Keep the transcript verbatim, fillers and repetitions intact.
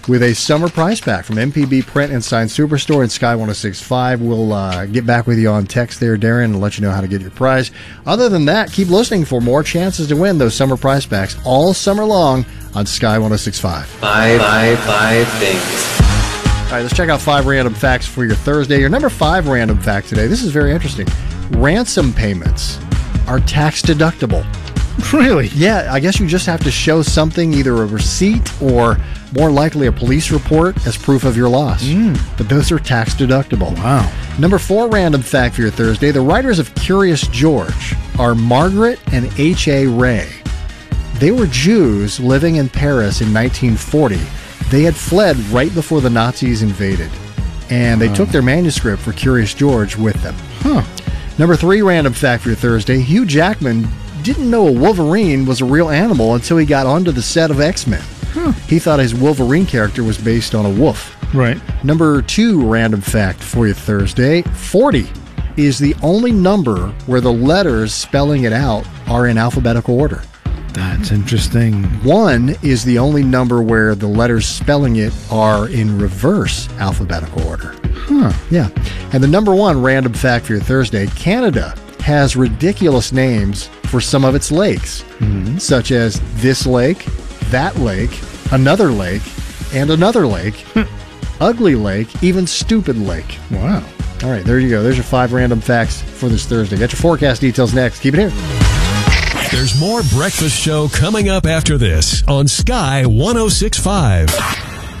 with a summer prize pack from M P B Print and Sign Superstore and Sky one oh six point five. We'll uh, get back with you on text there, Darren, and let you know how to get your prize. Other than that, keep listening for more chances to win those summer prize packs all summer long on Sky one oh six point five. Five, five, five things. All right, let's check out five random facts for your Thursday. Your number five random fact today. This is very interesting. Ransom payments are tax deductible. Really? Yeah, I guess you just have to show something, either a receipt or more likely a police report as proof of your loss. Mm. But those are tax deductible. Wow. Number four random fact for your Thursday. The writers of Curious George are Margaret and H A Ray. They were Jews living in Paris in nineteen forty. They had fled right before the Nazis invaded, and they Oh. took their manuscript for Curious George with them. Huh. Number three random fact for your Thursday. Hugh Jackman didn't know a Wolverine was a real animal until he got onto the set of X-Men. Huh. He thought his Wolverine character was based on a wolf. Right. Number two random fact for you Thursday. forty is the only number where the letters spelling it out are in alphabetical order. That's interesting. One is the only number where the letters spelling it are in reverse alphabetical order. Huh. Yeah. And the number one random fact for your Thursday, Canada has ridiculous names for some of its lakes, Mm-hmm. such as this lake, that lake, another lake, and another lake, ugly lake, even stupid lake. Wow. All right, there you go. There's your five random facts for this Thursday. Got your forecast details next. Keep it here. There's more Breakfast Show coming up after this on Sky one oh six point five.